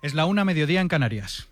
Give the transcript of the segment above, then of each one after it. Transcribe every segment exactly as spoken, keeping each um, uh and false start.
Es la una, mediodía en Canarias.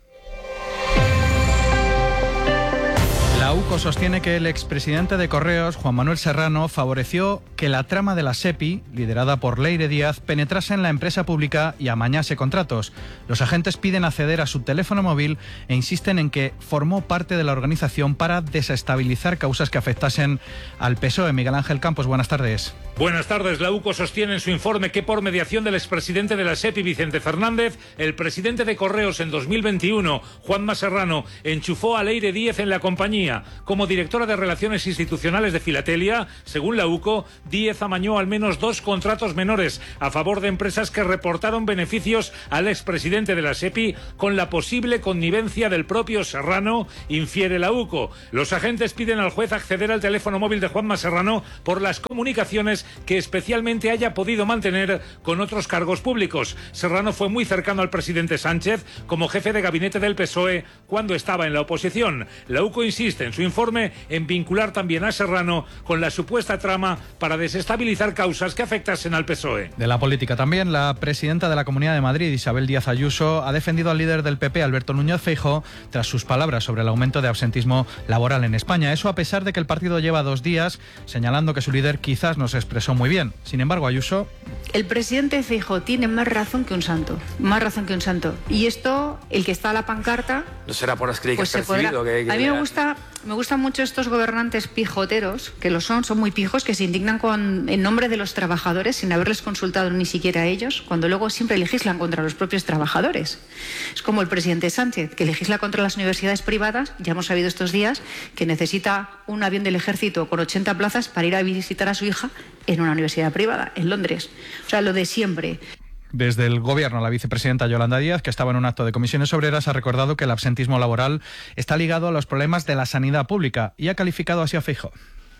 La U C O sostiene que el expresidente de Correos, Juan Manuel Serrano, favoreció que la trama de la SEPI, liderada por Leire Díaz, penetrase en la empresa pública y amañase contratos. Los agentes piden acceder a su teléfono móvil e insisten en que formó parte de la organización para desestabilizar causas que afectasen al P S O E. Miguel Ángel Campos, buenas tardes. Buenas tardes. La U C O sostiene en su informe que por mediación del expresidente de la SEPI, Vicente Fernández, el presidente de Correos en dos mil veintiuno, Juanma Serrano, enchufó a Leire Díaz en la compañía. Como directora de Relaciones Institucionales de Filatelia, según la U C O, Díaz amañó al menos dos contratos menores a favor de empresas que reportaron beneficios al expresidente de la SEPI con la posible connivencia del propio Serrano, infiere la U C O. Los agentes piden al juez acceder al teléfono móvil de Juanma Serrano por las comunicaciones que especialmente haya podido mantener con otros cargos públicos. Serrano fue muy cercano al presidente Sánchez como jefe de gabinete del P S O E cuando estaba en la oposición. La U C O insiste en su informe en vincular también a Serrano con la supuesta trama para desestabilizar causas que afectasen al P S O E. De la política también, la presidenta de la Comunidad de Madrid, Isabel Díaz Ayuso, ha defendido al líder del P P, Alberto Núñez Feijóo, tras sus palabras sobre el aumento de absentismo laboral en España. Eso a pesar de que el partido lleva dos días señalando que su líder quizás no se expresó muy bien. Sin embargo, Ayuso... El presidente Feijóo tiene más razón que un santo, más razón que un santo. Y esto, el que está a la pancarta... No será por las críticas pues percibido que, que A mí me gusta, me gustan mucho estos gobernantes pijoteros, que lo son, son muy pijos, que se indignan con, en nombre de los trabajadores sin haberles consultado ni siquiera a ellos, cuando luego siempre legislan contra los propios trabajadores. Es como el presidente Sánchez, que legisla contra las universidades privadas. Ya hemos sabido estos días que necesita un avión del ejército con ochenta plazas para ir a visitar a su hija en una universidad privada, en Londres. O sea, lo de siempre. Desde el Gobierno, la vicepresidenta Yolanda Díaz, que estaba en un acto de comisiones obreras, ha recordado que el absentismo laboral está ligado a los problemas de la sanidad pública y ha calificado así a Feijóo.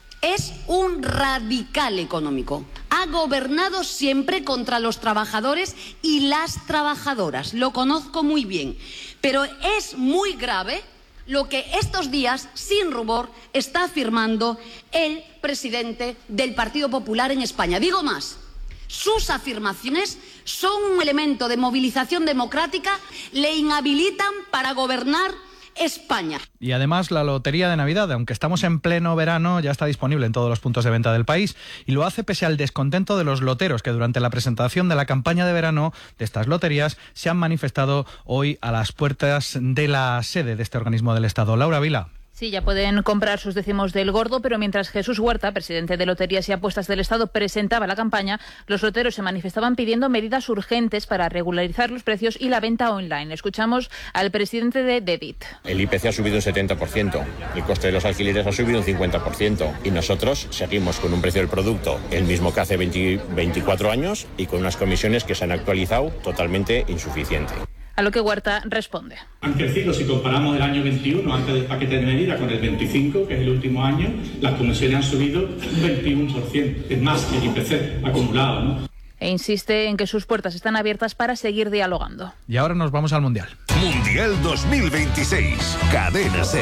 Es un radical económico. Ha gobernado siempre contra los trabajadores y las trabajadoras. Lo conozco muy bien. Pero es muy grave lo que estos días, sin rubor, está afirmando el presidente del Partido Popular en España. Digo más, sus afirmaciones son un elemento de movilización democrática, le inhabilitan para gobernar España. Y además la lotería de Navidad, aunque estamos en pleno verano, ya está disponible en todos los puntos de venta del país y lo hace pese al descontento de los loteros que durante la presentación de la campaña de verano de estas loterías se han manifestado hoy a las puertas de la sede de este organismo del Estado. Laura Vila. Sí, ya pueden comprar sus décimos del gordo, pero mientras Jesús Huerta, presidente de Loterías y Apuestas del Estado, presentaba la campaña, los loteros se manifestaban pidiendo medidas urgentes para regularizar los precios y la venta online. Escuchamos al presidente de Dedit. El I P C ha subido un setenta por ciento, el coste de los alquileres ha subido un cincuenta por ciento y nosotros seguimos con un precio del producto el mismo que hace veinte, veinticuatro años y con unas comisiones que se han actualizado totalmente insuficiente. A lo que Huerta responde. Han crecido, si comparamos el año veintiuno, antes del paquete de medidas, con el veinticinco, que es el último año, las comisiones han subido un veintiuno por ciento. Es más que el I P C acumulado, ¿no? E insiste en que sus puertas están abiertas para seguir dialogando. Y ahora nos vamos al Mundial. Mundial dos mil veintiséis. Cadena SER.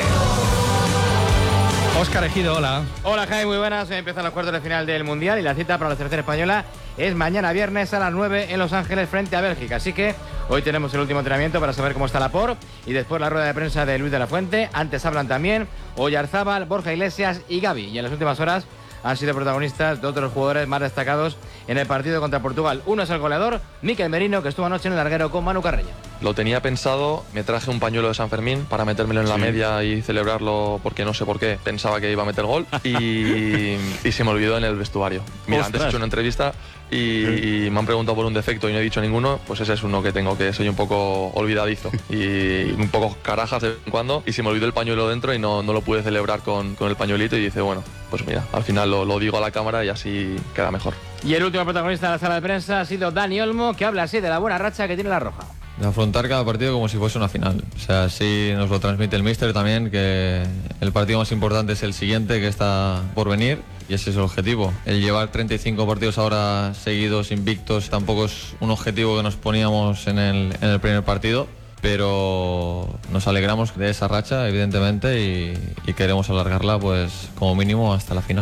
Óscar Ejido, hola. Hola Jaime, muy buenas. Hoy empiezan los cuartos de final del Mundial y la cita para la selección española es mañana viernes a las nueve en Los Ángeles frente a Bélgica. Así que hoy tenemos el último entrenamiento para saber cómo está la por y después la rueda de prensa de Luis de la Fuente. Antes hablan también Oyarzábal, Borja Iglesias y Gavi. Y en las últimas horas han sido protagonistas de otros jugadores más destacados en el partido contra Portugal. Uno es el goleador, Mikel Merino, que estuvo anoche en el larguero con Manu Carreño. Lo tenía pensado, me traje un pañuelo de San Fermín para metérmelo en la sí. media y celebrarlo porque no sé por qué, pensaba que iba a meter gol y, y se me olvidó en el vestuario. Mira, Ostras. antes he hecho una entrevista y, y me han preguntado por un defecto y no he dicho ninguno, pues ese es uno que tengo, que soy un poco olvidadizo y un poco carajas de vez en cuando y se me olvidó el pañuelo dentro y no, no lo pude celebrar con, con el pañuelito y dice, bueno, pues mira, al final lo, lo digo a la cámara y así queda mejor. Y el último protagonista de la sala de prensa ha sido Dani Olmo, que habla así de la buena racha que tiene la Roja. De afrontar cada partido como si fuese una final. O sea, así nos lo transmite el míster también, que el partido más importante es el siguiente, que está por venir, y ese es el objetivo. El llevar treinta y cinco partidos ahora seguidos, invictos, tampoco es un objetivo que nos poníamos en el, en el primer partido, pero nos alegramos de esa racha, evidentemente, y, y queremos alargarla pues como mínimo hasta la final.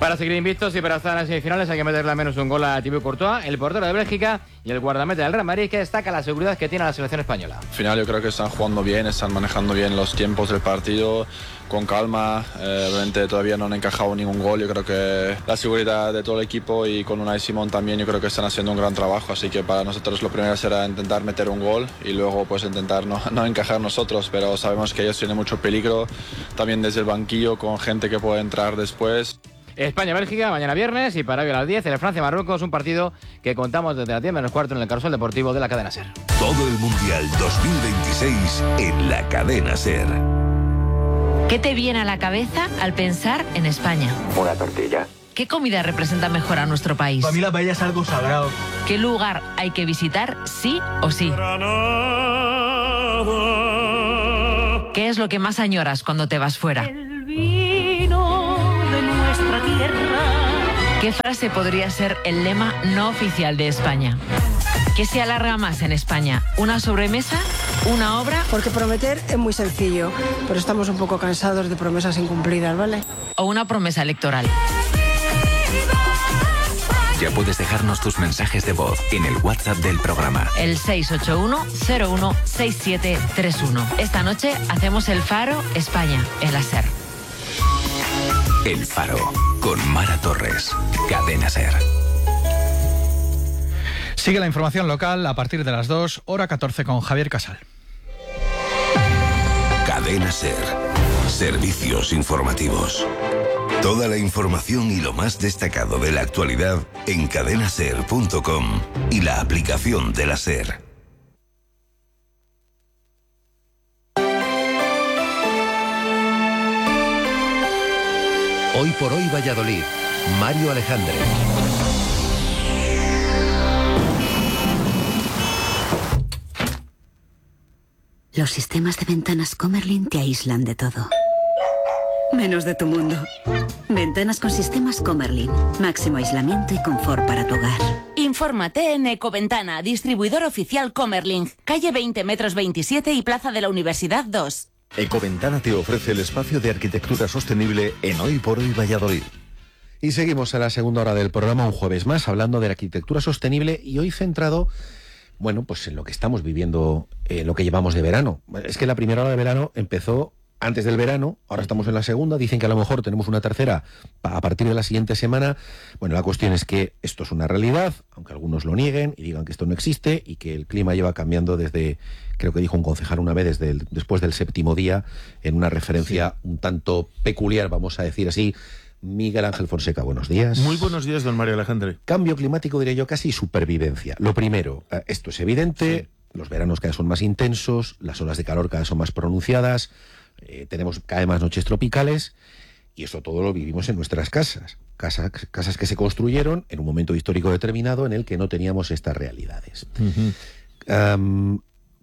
Para seguir invictos y para estar en las semifinales hay que meterle al menos un gol a Thibaut Courtois, el portero de Bélgica y el guardameta del Real Madrid, que destaca la seguridad que tiene la selección española. Al final yo creo que están jugando bien, están manejando bien los tiempos del partido, con calma. Eh, obviamente todavía no han encajado ningún gol. Yo creo que la seguridad de todo el equipo y con Unai Simón también yo creo que están haciendo un gran trabajo. Así que para nosotros lo primero será intentar meter un gol y luego pues intentar no, no encajar nosotros. Pero sabemos que ellos tienen mucho peligro, también desde el banquillo con gente que puede entrar después. España-Bélgica, mañana viernes, y para hoy a las diez, el Francia-Marruecos, un partido que contamos desde las diez menos cuarto en el Carrusel Deportivo de la cadena SER. Todo el Mundial dos mil veintiséis en la cadena SER. ¿Qué te viene a la cabeza al pensar en España? Una tortilla. ¿Qué comida representa mejor a nuestro país? Para mí la paella es algo sagrado. ¿Qué lugar hay que visitar sí o sí? Granada. ¿Qué es lo que más añoras cuando te vas fuera? El vino de nuestra tierra. ¿Qué frase podría ser el lema no oficial de España? ¿Qué se alarga más en España? ¿Una sobremesa? ¿Una obra? Porque prometer es muy sencillo, pero estamos un poco cansados de promesas incumplidas, ¿vale? ¿O una promesa electoral? Ya puedes dejarnos tus mensajes de voz en el WhatsApp del programa. El seis ocho uno cero uno seis siete tres uno. Esta noche hacemos el Faro España en la SER. El Faro, con Mara Torres, cadena SER. Sigue la información local a partir de las dos, hora catorce con Javier Casal. Cadena SER. Servicios informativos. Toda la información y lo más destacado de la actualidad en cadena ser punto com y la aplicación de la SER. Hoy por hoy Valladolid. Mario Alejandre. Los sistemas de ventanas Comerlin te aíslan de todo, menos de tu mundo. Ventanas con sistemas Comerlin. Máximo aislamiento y confort para tu hogar. Infórmate en Ecoventana, distribuidor oficial Comerlin. Calle veinte metros veintisiete y Plaza de la Universidad dos. Ecoventana te ofrece el espacio de arquitectura sostenible en Hoy por Hoy Valladolid. Y seguimos a la segunda hora del programa, un jueves más, hablando de la arquitectura sostenible y hoy centrado, bueno, pues en lo que estamos viviendo, en lo que llevamos de verano. Es que la primera hora de verano empezó antes del verano, ahora estamos en la segunda, dicen que a lo mejor tenemos una tercera a partir de la siguiente semana. Bueno, la cuestión es que esto es una realidad, aunque algunos lo nieguen y digan que esto no existe y que el clima lleva cambiando desde, creo que dijo un concejal una vez, desde el, después del séptimo día, en una referencia sí. un tanto peculiar, vamos a decir así. Miguel Ángel Fonseca, buenos días. Muy buenos días, don Mario Alejandre. Cambio climático, diré yo, casi supervivencia. Lo primero, esto es evidente, sí. los veranos cada vez son más intensos, las olas de calor cada vez son más pronunciadas, eh, tenemos cada vez más noches tropicales y eso todo lo vivimos en nuestras casas. Casas, casas que se construyeron en un momento histórico determinado en el que no teníamos estas realidades. Uh-huh. Um,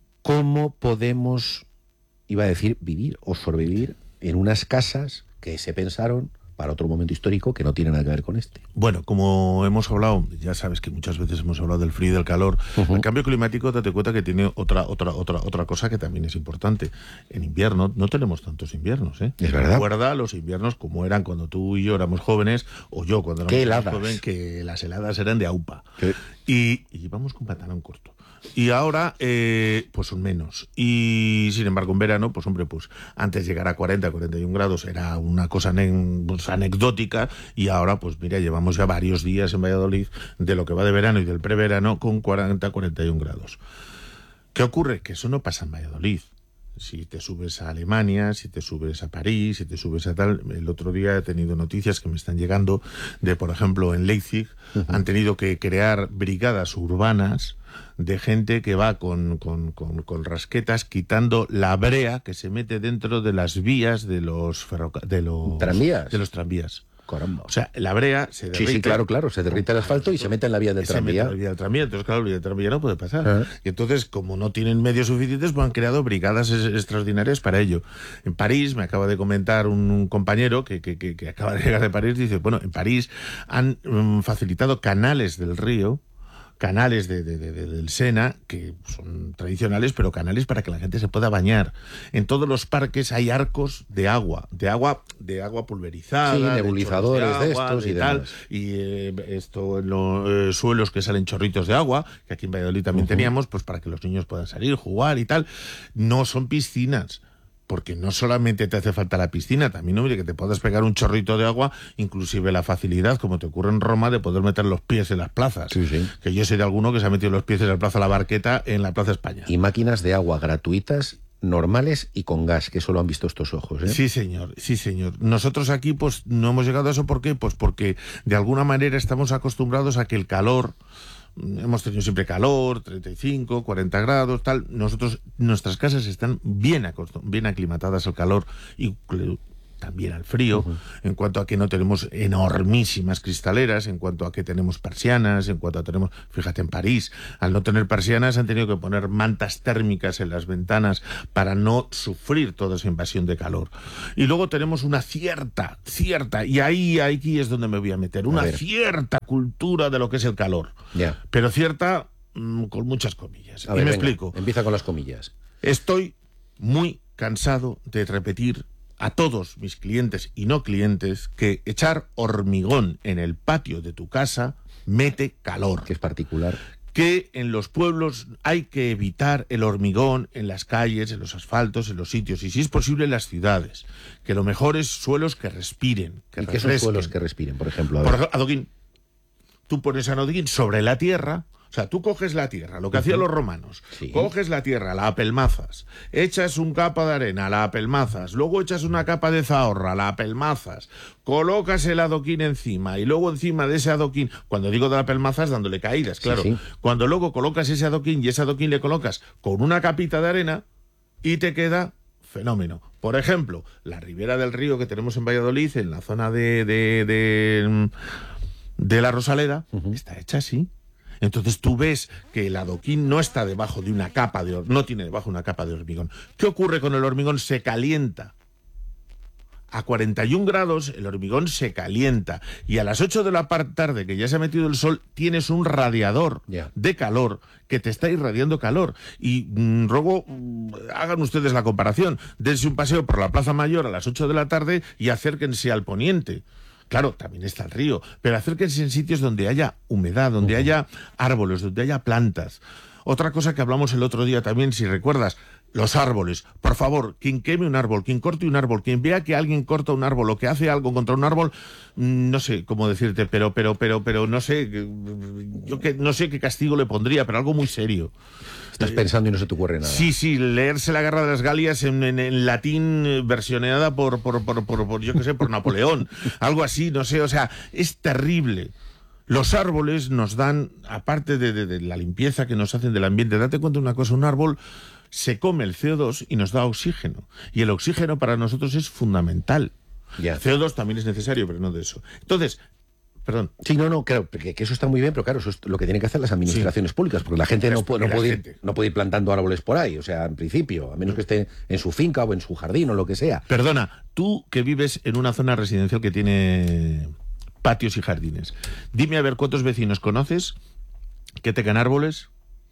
¿Cómo podemos, iba a decir, vivir o sobrevivir en unas casas que se pensaron para otro momento histórico que no tiene nada que ver con este? Bueno, como hemos hablado, ya sabes que muchas veces hemos hablado del frío y del calor. Uh-huh. El cambio climático, date cuenta que tiene otra otra otra otra cosa que también es importante. En invierno no tenemos tantos inviernos, ¿eh? Es verdad. Recuerda los inviernos como eran cuando tú y yo éramos jóvenes, o yo cuando éramos jóvenes, que las heladas eran de aupa. ¿Qué? Y, y íbamos con pantalón corto. Y ahora, eh, pues son menos. Y sin embargo, en verano, pues hombre, pues antes llegar a cuarenta, cuarenta y un grados era una cosa ane- pues, anecdótica. Y ahora, pues mira, llevamos ya varios días en Valladolid de lo que va de verano y del preverano con cuarenta, cuarenta y un grados. ¿Qué ocurre? Que eso no pasa en Valladolid. Si te subes a Alemania, si te subes a París, si te subes a tal... El otro día he tenido noticias que me están llegando de, por ejemplo, en Leipzig, uh-huh. han tenido que crear brigadas urbanas de gente que va con, con, con, con rasquetas quitando la brea que se mete dentro de las vías de los ferroca- de los tranvías. De los tranvías. Caramba. O sea, la brea se derrite. Sí, sí, claro, claro, se derrite el asfalto y se mete en la vía del se tranvía. Mete en la vía del tranvía, entonces claro, la vía del tranvía no puede pasar. ¿Eh? Y entonces, como no tienen medios suficientes, pues han creado brigadas es- extraordinarias para ello. En París, me acaba de comentar un, un compañero que, que, que, que acaba de llegar de París, dice, bueno, en París han um, facilitado canales del río canales de, de, de, del Sena, que son tradicionales, pero canales para que la gente se pueda bañar. En todos los parques hay arcos de agua, de agua, de agua pulverizada, sí, nebulizadores de, de, agua, de estos de y tal, demás. Y eh, esto en los eh, suelos que salen chorritos de agua, que aquí en Valladolid también uh-huh. teníamos, pues para que los niños puedan salir, jugar y tal. No son piscinas. Porque no solamente te hace falta la piscina, también, hombre, que te puedas pegar un chorrito de agua, inclusive la facilidad, como te ocurre en Roma, de poder meter los pies en las plazas. Sí, sí. Que yo sé de alguno que se ha metido los pies en la Plaza La Barqueta, en la Plaza España. Y máquinas de agua gratuitas, normales y con gas, que eso lo han visto estos ojos, ¿eh? Sí, señor, sí, señor. Nosotros aquí, pues, no hemos llegado a eso, ¿por qué? Pues porque, de alguna manera, estamos acostumbrados a que el calor... Hemos tenido siempre calor, treinta y cinco, cuarenta grados, tal. Nosotros, nuestras casas están bien, bien aclimatadas al calor y también al frío, uh-huh. en cuanto a que no tenemos enormísimas cristaleras, en cuanto a que tenemos persianas, en cuanto a tenemos, fíjate, en París, al no tener persianas han tenido que poner mantas térmicas en las ventanas para no sufrir toda esa invasión de calor. Y luego tenemos una cierta, cierta, y ahí, aquí es donde me voy a meter, una a cierta cultura de lo que es el calor. Yeah. Pero cierta, mmm, con muchas comillas. A y ver, me venga, explico. Empieza con las comillas. Estoy muy cansado de repetir a todos mis clientes y no clientes que echar hormigón en el patio de tu casa mete calor. Que es particular. Que en los pueblos hay que evitar el hormigón en las calles, en los asfaltos, en los sitios, y si es posible en las ciudades. Que lo mejor es suelos que respiren, que ¿Y qué son suelos que respiren, por ejemplo? A ver. Por ejemplo, adoquín. Tú pones adoquín sobre la tierra. O sea, tú coges la tierra, lo que uh-huh. hacían los romanos, sí. coges la tierra, la apelmazas, echas un capa de arena, la apelmazas, luego echas una capa de zahorra, la apelmazas, colocas el adoquín encima y luego encima de ese adoquín, cuando digo de la apelmazas, dándole caídas, claro, sí, sí. cuando luego colocas ese adoquín y ese adoquín le colocas con una capita de arena y te queda fenómeno. Por ejemplo, la ribera del río que tenemos en Valladolid, en la zona de, de, de, de la Rosaleda, uh-huh. está hecha así. Entonces tú ves que el adoquín no está debajo de una capa de no tiene debajo una capa de hormigón. ¿Qué ocurre con el hormigón? Se calienta. A cuarenta y un grados el hormigón se calienta y a las ocho de la tarde, que ya se ha metido el sol, tienes un radiador yeah. de calor que te está irradiando calor. Y mmm, ruego, mmm, hagan ustedes la comparación. Dense un paseo por la Plaza Mayor a las ocho de la tarde y acérquense al poniente. Claro, también está el río, pero acérquense en sitios donde haya humedad, donde uh-huh. haya árboles, donde haya plantas. Otra cosa que hablamos el otro día también, si recuerdas, los árboles. Por favor, quien queme un árbol, quien corte un árbol, quien vea que alguien corta un árbol o que hace algo contra un árbol, no sé cómo decirte, pero, pero, pero, pero no sé, yo que no sé qué castigo le pondría, pero algo muy serio. Estás pensando y no se te ocurre nada. Sí, sí, leerse La Guerra de las Galias en, en, en latín versioneada por, por, por, por, por yo qué sé, por Napoleón. Algo así, no sé, o sea, es terrible. Los árboles nos dan, aparte de, de, de la limpieza que nos hacen del ambiente, date cuenta de una cosa, un árbol se come el C O dos y nos da oxígeno. Y el oxígeno para nosotros es fundamental. Ya. El C O dos también es necesario, pero no de eso. Entonces... Perdón. Sí, no, no, claro, que, que eso está muy bien, pero claro, eso es lo que tienen que hacer las administraciones sí. públicas, porque la gente no, puede, no, puede ir, no puede ir plantando árboles por ahí, o sea, en principio, a menos que esté en su finca o en su jardín o lo que sea. Perdona, tú que vives en una zona residencial que tiene patios y jardines, dime a ver cuántos vecinos conoces que tengan árboles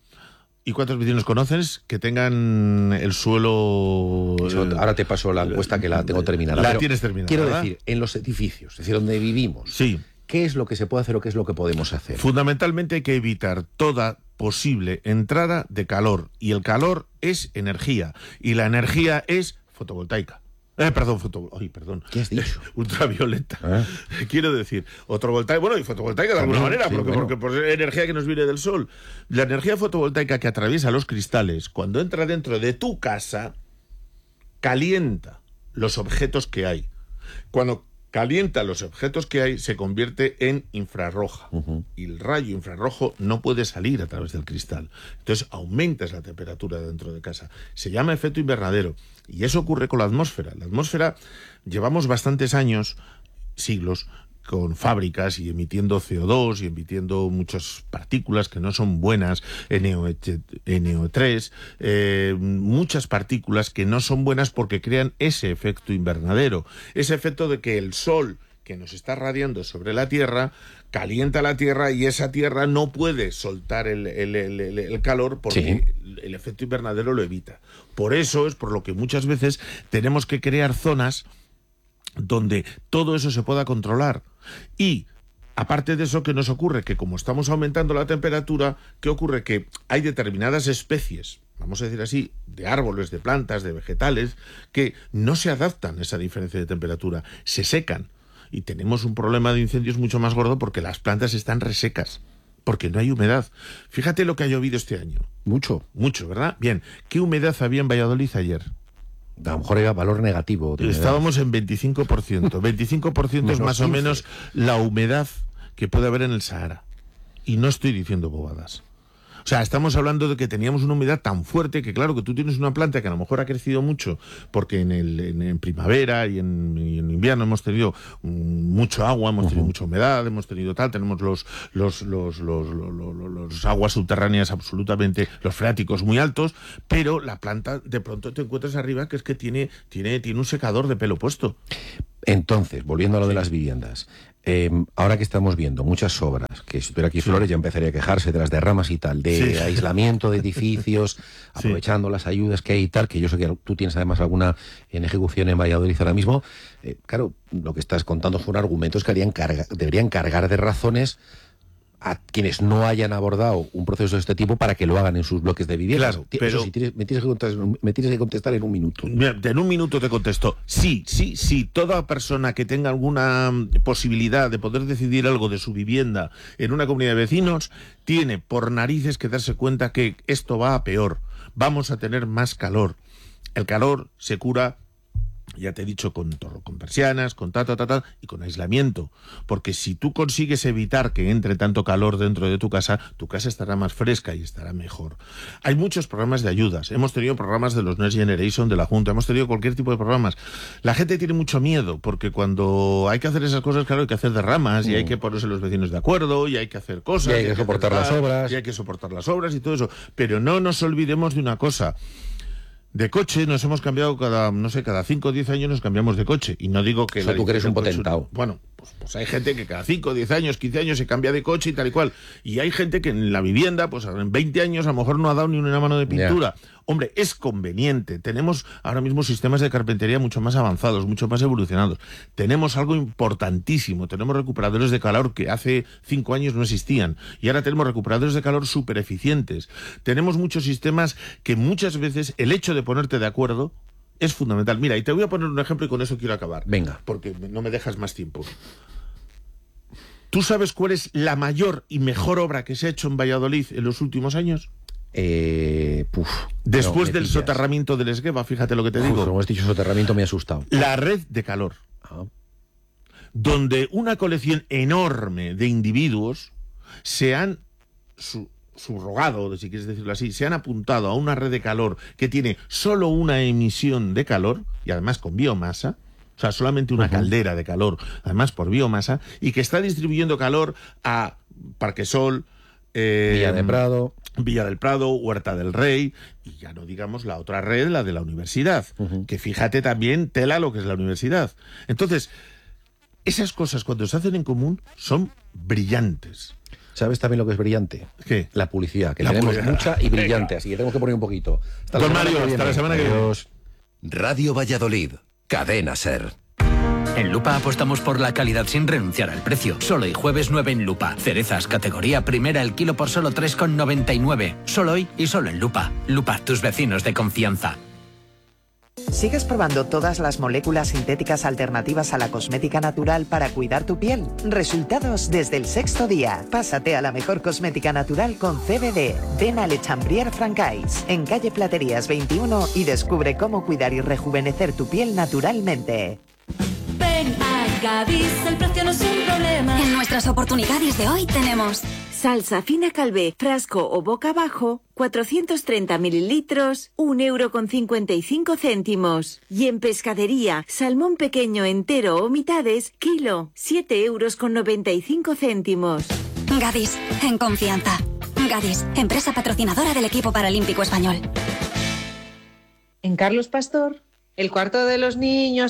y cuántos vecinos conoces que tengan el suelo... Eso, ahora te paso la encuesta que la tengo terminada. La tienes terminada, quiero ¿verdad? decir, en los edificios, es decir, donde vivimos... Sí. ¿Qué es lo que se puede hacer o qué es lo que podemos hacer? Fundamentalmente hay que evitar toda posible entrada de calor. Y el calor es energía. Y la energía es fotovoltaica. Eh, perdón, foto... Ay, perdón. ¿Qué has dicho? Ultravioleta. ¿Eh? Quiero decir, fotovoltaica, bueno, y fotovoltaica de alguna manera, sí, porque, bueno. porque por energía que nos viene del sol. La energía fotovoltaica que atraviesa los cristales, cuando entra dentro de tu casa, calienta los objetos que hay. Cuando calienta los objetos que hay, se convierte en infrarroja. Uh-huh. Y el rayo infrarrojo no puede salir a través del cristal. Entonces aumentas la temperatura dentro de casa. Se llama efecto invernadero. Y eso ocurre con la atmósfera. La atmósfera, llevamos bastantes años, siglos, con fábricas y emitiendo C O dos y emitiendo muchas partículas que no son buenas, N O tres, eh, muchas partículas que no son buenas porque crean ese efecto invernadero, ese efecto de que el sol que nos está radiando sobre la Tierra, calienta la Tierra y esa Tierra no puede soltar el, el, el, el, el calor porque sí. el efecto invernadero lo evita. Por eso es por lo que muchas veces tenemos que crear zonas donde todo eso se pueda controlar. Y aparte de eso, ¿qué nos ocurre? Que como estamos aumentando la temperatura, ¿qué ocurre? Que hay determinadas especies, vamos a decir así, de árboles, de plantas, de vegetales, que no se adaptan a esa diferencia de temperatura, se secan. Y tenemos un problema de incendios mucho más gordo porque las plantas están resecas, porque no hay humedad. Fíjate lo que ha llovido este año. Mucho. Mucho, ¿verdad? Bien, ¿qué humedad había en Valladolid ayer? A lo mejor era valor negativo. Estábamos en veinticinco por ciento. veinticinco por ciento es más o menos la humedad que puede haber en el Sahara. Y no estoy diciendo bobadas. O sea, estamos hablando de que teníamos una humedad tan fuerte que, claro, que tú tienes una planta que a lo mejor ha crecido mucho porque en, el, en, en primavera y en, y en invierno hemos tenido um, mucho agua, hemos tenido uh-huh. mucha humedad, hemos tenido tal, tenemos los, los, los, los, los, los, los aguas subterráneas absolutamente, los freáticos muy altos, pero la planta de pronto te encuentras arriba que es que tiene, tiene, tiene un secador de pelo puesto. Entonces, volviendo a lo de las viviendas, eh, ahora que estamos viendo muchas obras, que si estuviera aquí Flores ya empezaría a quejarse de las derramas y tal, de sí. aislamiento de edificios, aprovechando sí. las ayudas que hay y tal, que yo sé que tú tienes además alguna en ejecución en Valladolid ahora mismo, eh, claro, lo que estás contando son argumentos que harían carga, deberían cargar de razones a quienes no hayan abordado un proceso de este tipo para que lo hagan en sus bloques de vivienda. Claro, pero eso sí, tienes, me, tienes que contestar, me tienes que contestar en un minuto. En un minuto te contesto. Sí, sí, sí. Toda persona que tenga alguna posibilidad de poder decidir algo de su vivienda en una comunidad de vecinos tiene por narices que darse cuenta que esto va a peor. Vamos a tener más calor. El calor se cura, ya te he dicho, con, con persianas, con ta, ta, ta, ta, y con aislamiento. Porque si tú consigues evitar que entre tanto calor dentro de tu casa, tu casa estará más fresca y estará mejor. Hay muchos programas de ayudas. Hemos tenido programas de los Next Generation, de la Junta, hemos tenido cualquier tipo de programas. La gente tiene mucho miedo, porque cuando hay que hacer esas cosas, claro, hay que hacer derramas, mm. y hay que ponerse los vecinos de acuerdo, y hay que hacer cosas. Y hay que, y hay que soportar que las obras. Y hay que soportar las obras y todo eso. Pero no nos olvidemos de una cosa. De coche nos hemos cambiado cada, no sé, cada cinco o diez años nos cambiamos de coche. Y no digo que... O sea, tú que eres un potentado. Bueno, pues, pues hay gente que cada cinco, diez años, quince años se cambia de coche y tal y cual. Y hay gente que en la vivienda, pues en veinte años a lo mejor no ha dado ni una mano de pintura. Yeah. Hombre, es conveniente. Tenemos ahora mismo sistemas de carpintería mucho más avanzados, mucho más evolucionados. Tenemos algo importantísimo. Tenemos recuperadores de calor que hace cinco años no existían. Y ahora tenemos recuperadores de calor súper eficientes. Tenemos muchos sistemas que muchas veces el hecho de ponerte de acuerdo es fundamental. Mira, y te voy a poner un ejemplo y con eso quiero acabar. Venga. Porque no me dejas más tiempo. ¿Tú sabes cuál es la mayor y mejor obra que se ha hecho en Valladolid en los últimos años? Eh, puf, Después no, del pillas. soterramiento del Esgueva, fíjate lo que te Uf, digo. Como has dicho soterramiento me ha asustado. La red de calor. Ah. Donde una colección enorme de individuos se han su, subrogado, si quieres decirlo así, se han apuntado a una red de calor que tiene solo una emisión de calor, y además con biomasa, o sea, solamente una uh-huh. caldera de calor, además por biomasa, y que está distribuyendo calor a Parquesol, eh, Villa del Prado, Villa del Prado, Huerta del Rey, y ya no digamos la otra red, la de la universidad, uh-huh. que fíjate también, tela lo que es la universidad. Entonces, esas cosas cuando se hacen en común son brillantes. ¿Sabes también lo que es brillante? ¿Qué? La publicidad, que la tenemos publicidad. mucha y brillante, Venga. Así que tenemos que poner un poquito. Hasta Don Mario, hasta la semana que viene. Radio Valladolid, Cadena SER. En Lupa apostamos por la calidad sin renunciar al precio. Solo hoy jueves nueve en Lupa. Cerezas, categoría primera, el kilo por solo tres con noventa y nueve. Solo hoy y solo en Lupa. Lupa, tus vecinos de confianza. ¿Sigues probando todas las moléculas sintéticas alternativas a la cosmética natural para cuidar tu piel? Resultados desde el sexto día. Pásate a la mejor cosmética natural con C B D. Ven a Le Chambrier Francais, en calle Platerías veintiuno, y descubre cómo cuidar y rejuvenecer tu piel naturalmente. Ven a Gadis, el precio no es un problema. En nuestras oportunidades de hoy tenemos salsa fina Calvé, frasco o boca abajo, cuatrocientos treinta mililitros, un euro con cincuenta y cinco céntimos. Y en pescadería, salmón pequeño entero o mitades, kilo, siete euros con noventa y cinco céntimos. Gadis, en confianza. Gadis, empresa patrocinadora del equipo paralímpico español. En Carlos Pastor, el cuarto de los niños